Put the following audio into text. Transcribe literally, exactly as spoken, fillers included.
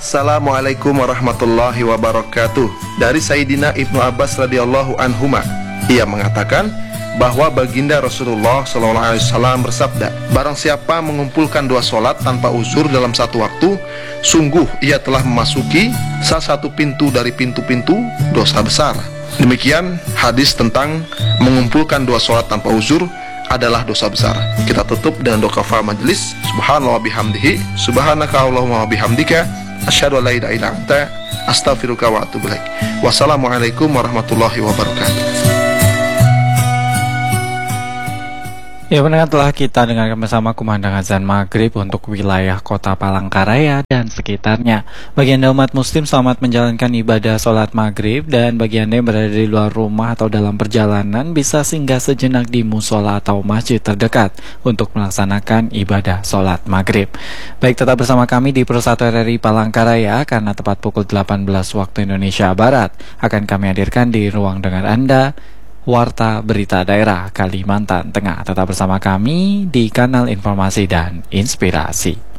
Assalamualaikum warahmatullahi wabarakatuh. Dari Sayyidina Ibnu Abbas radhiyallahu anhuma, ia mengatakan bahwa baginda Rasulullah shallallahu alaihi wasallam bersabda, barang siapa mengumpulkan dua solat tanpa uzur dalam satu waktu, sungguh ia telah memasuki salah satu pintu dari pintu-pintu dosa besar. Demikian hadis tentang mengumpulkan dua solat tanpa uzur adalah dosa besar. Kita tutup dengan doa kafaratul majelis. Subhanallah bihamdihi, subhanaka Allahumma bihamdika, asyhadu an la ilaha illa anta, astaghfiruka wa atubu ilaik. Wassalamualaikum warahmatullahi wabarakatuh. Ya, pendengar, telah kita dengarkan bersama kumandang azan maghrib untuk wilayah kota Palangkaraya dan sekitarnya. Bagi Anda umat muslim, selamat menjalankan ibadah sholat maghrib. Dan bagi Anda yang berada di luar rumah atau dalam perjalanan, bisa singgah sejenak di musola atau masjid terdekat untuk melaksanakan ibadah sholat maghrib. Baik, tetap bersama kami di Pro satu R R I Palangkaraya, karena tepat pukul delapan belas waktu Indonesia Barat akan kami hadirkan di ruang dengar Anda Warta Berita Daerah Kalimantan Tengah. Tetap bersama kami di kanal informasi dan inspirasi.